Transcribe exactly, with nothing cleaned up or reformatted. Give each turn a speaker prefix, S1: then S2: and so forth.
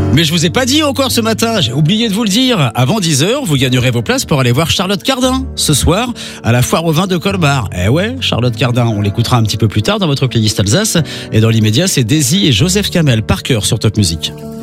S1: Mais je vous ai pas dit encore ce matin, j'ai oublié de vous le dire. Avant dix heures, vous gagnerez vos places pour aller voir Charlotte Cardin, ce soir, à la foire au vin de Colmar. Eh ouais, Charlotte Cardin, on l'écoutera un petit peu plus tard dans votre playlist Alsace. Et dans l'immédiat, c'est Daisy et Joseph Kamel, par cœur sur Top Music.